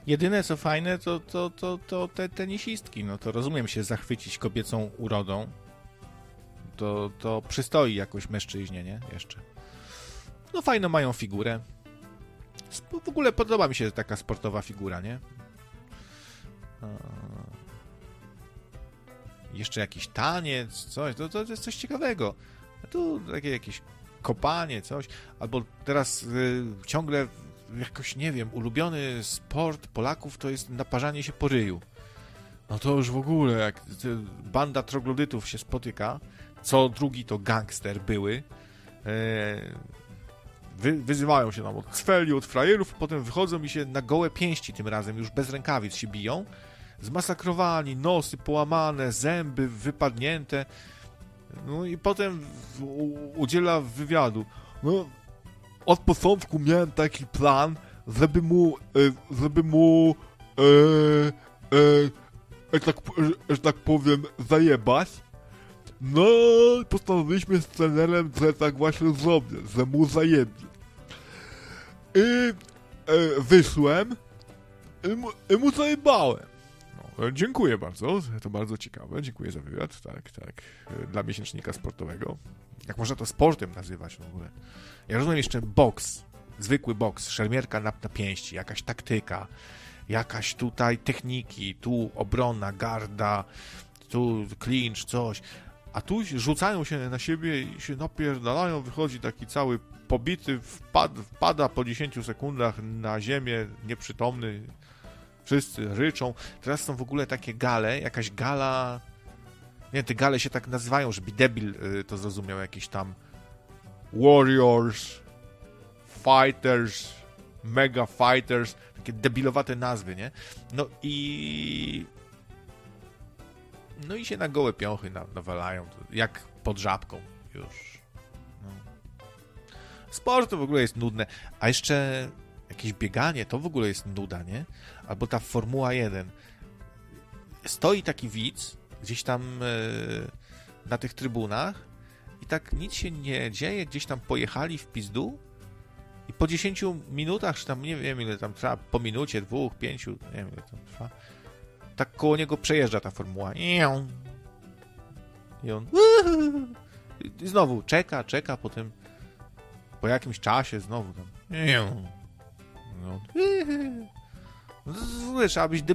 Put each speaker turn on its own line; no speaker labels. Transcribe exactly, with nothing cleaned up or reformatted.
Jedyne co fajne to, to, to, to te tenisistki. No to rozumiem się zachwycić kobiecą urodą. To, to przystoi jakoś mężczyźnie, nie? Jeszcze. No fajną mają figurę. W ogóle podoba mi się taka sportowa figura, nie? Jeszcze jakiś taniec, coś. To, to jest coś ciekawego. A tu takie jakieś kopanie, coś. Albo teraz y, ciągle jakoś, nie wiem, ulubiony sport Polaków to jest naparzanie się po ryju. No to już w ogóle, jak banda troglodytów się spotyka, co drugi to gangster były, wy, wyzywają się tam od cweli, od frajerów, potem wychodzą i się na gołe pięści tym razem, już bez rękawic się biją, zmasakrowani, nosy połamane, zęby wypadnięte, no i potem udziela wywiadu. No, od początku miałem taki plan, żeby mu, żeby mu, e, e, że, tak, że, że tak powiem, zajebać. No, postanowiliśmy z trenerem, że tak właśnie zrobię, że mu zajebie. I e, wyszłem i mu, i mu zajebałem. No, dziękuję bardzo, to bardzo ciekawe, dziękuję za wywiad, tak, tak, dla miesięcznika sportowego. Jak można to sportem nazywać w ogóle? Ja rozumiem jeszcze boks, zwykły boks, szermierka na, na pięści, jakaś taktyka, jakaś tutaj techniki, tu obrona, garda, tu clinch, coś. A tu rzucają się na siebie i się napierdalają, wychodzi taki cały pobity, wpad, wpada po dziesięciu sekundach na ziemię, nieprzytomny, wszyscy ryczą. Teraz są w ogóle takie gale, jakaś gala, nie, te gale się tak nazywają, żeby debil to zrozumiał, jakieś tam Warriors, Fighters, Mega Fighters, takie debilowate nazwy, nie? No i no i się na gołe piąchy nawalają, jak pod żabką już. No. Sport to w ogóle jest nudne, a jeszcze jakieś bieganie to w ogóle jest nuda, nie? Albo ta Formuła jeden. Stoi taki widz gdzieś tam yy, na tych trybunach i tak nic się nie dzieje, gdzieś tam pojechali w pizdu i po dziesięciu minutach, czy tam nie wiem ile tam trwa, po minucie, dwóch, pięciu, nie wiem ile tam trwa, tak koło niego przejeżdża ta formuła. I on i znowu czeka, czeka, potem po jakimś czasie znowu tam no, trzeba być